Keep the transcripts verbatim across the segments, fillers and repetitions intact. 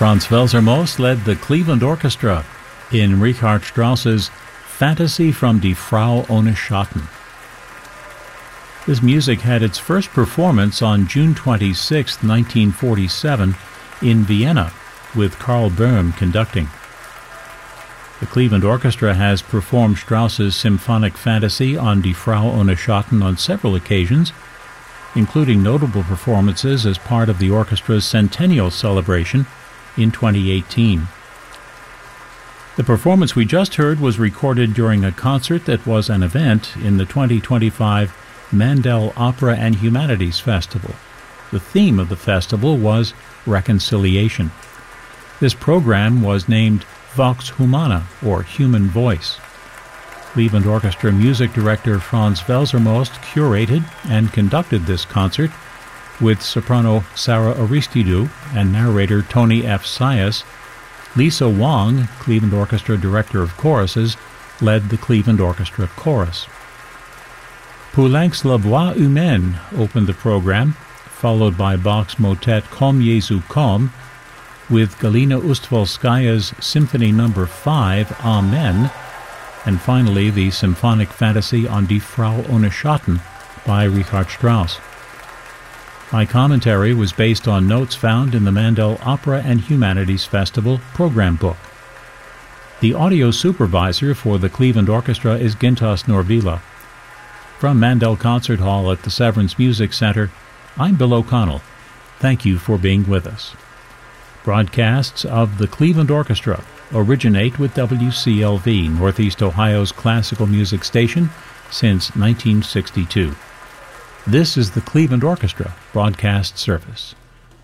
Franz Welser-Most led the Cleveland Orchestra in Richard Strauss's Fantasy from Die Frau ohne Schatten. This music had its first performance on June twenty-sixth, nineteen forty-seven, in Vienna, with Karl Böhm conducting. The Cleveland Orchestra has performed Strauss's Symphonic Fantasy on Die Frau ohne Schatten on several occasions, including notable performances as part of the orchestra's centennial celebration in twenty eighteen. The performance we just heard was recorded during a concert that was an event in the twenty twenty-five Mandel Opera and Humanities Festival. The theme of the festival was reconciliation. This program was named Vox Humana, or Human Voice. Cleveland Orchestra music director Franz Welser-Most curated and conducted this concert with soprano Sarah Aristidou and narrator Tony F. Sias. Lisa Wong, Cleveland Orchestra director of choruses, led the Cleveland Orchestra chorus. Poulenc's La Voix Humaine opened the program, followed by Bach's motet Komm Jesu komm, with Galina Ustvolskaya's Symphony Number five, Amen, and finally the Symphonic Fantasy on Die Frau ohne Schatten by Richard Strauss. My commentary was based on notes found in the Mandel Opera and Humanities Festival program book. The audio supervisor for the Cleveland Orchestra is Gintas Norvila. From Mandel Concert Hall at the Severance Music Center, I'm Bill O'Connell. Thank you for being with us. Broadcasts of the Cleveland Orchestra originate with W C L V, Northeast Ohio's classical music station, since nineteen sixty-two. This is the Cleveland Orchestra broadcast service.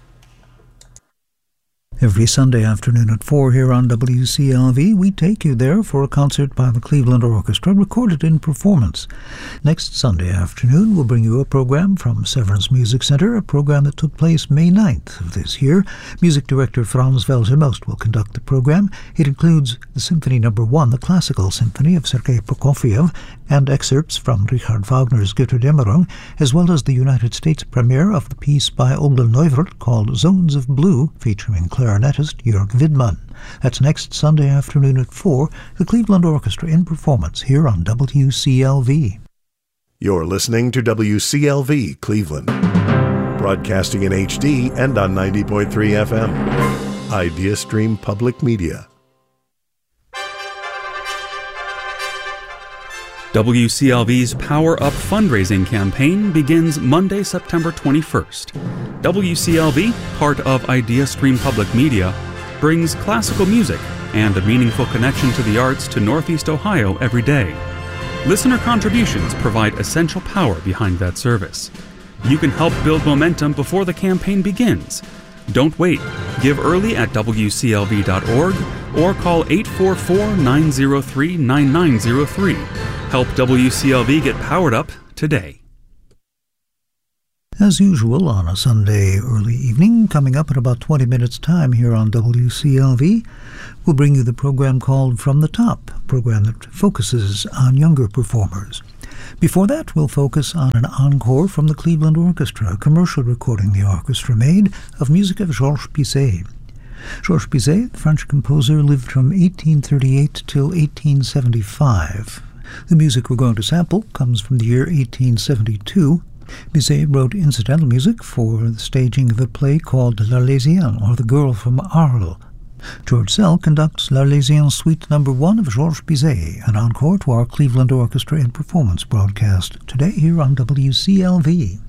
Every Sunday afternoon at four here on W C L V, we take you there for a concert by the Cleveland Orchestra recorded in performance. Next Sunday afternoon, we'll bring you a program from Severance Music Center, a program that took place May ninth of this year. Music director Franz Welser-Most will conduct the program. It includes the Symphony Number one, the Classical Symphony of Sergei Prokofiev, and excerpts from Richard Wagner's Götterdämmerung, as well as the United States premiere of the piece by Olga Neuvert called Zones of Blue, featuring clarinetist Jörg Widmann. That's next Sunday afternoon at four, the Cleveland Orchestra in performance here on W C L V. You're listening to W C L V Cleveland, broadcasting in H D and on ninety point three F M. IdeaStream Public Media. W C L V's Power Up fundraising campaign begins Monday, September twenty-first. W C L V, part of IdeaStream Public Media, brings classical music and a meaningful connection to the arts to Northeast Ohio every day. Listener contributions provide essential power behind that service. You can help build momentum before the campaign begins. Don't wait. Give early at W C L V dot org or call eight four four, nine zero three, nine nine zero three. Help W C L V get powered up today. As usual on a Sunday early evening, coming up in about twenty minutes' time here on W C L V, we'll bring you the program called From the Top, a program that focuses on younger performers. Before that, we'll focus on an encore from the Cleveland Orchestra, a commercial recording the orchestra made of music of Georges Bizet. Georges Bizet, the French composer, lived from eighteen thirty-eight till eighteen seventy-five. The music we're going to sample comes from the year eighteen seventy-two. Bizet wrote incidental music for the staging of a play called L'Arlésienne, or The Girl from Arles. George Szell conducts L'Arlésienne Suite Number one of Georges Bizet, an encore to our Cleveland Orchestra in performance broadcast today here on W C L V.